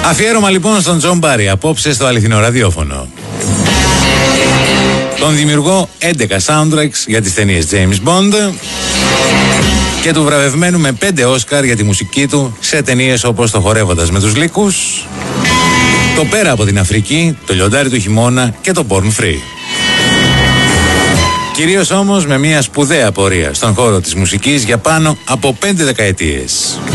Αφιέρωμα λοιπόν στον Τζον Μπάρι απόψε στο αληθινό ραδιόφωνο. Τον δημιουργό 11 soundtracks για τις ταινίες James Bond και του βραβευμένου με 5 Όσκαρ για τη μουσική του σε ταινίες όπως το Χορεύοντας με τους Λύκους, το Πέρα από την Αφρική, το Λιοντάρι του Χειμώνα και το Born Free. Κυρίως όμως με μια σπουδαία πορεία στον χώρο της μουσικής για πάνω από 5 δεκαετίες.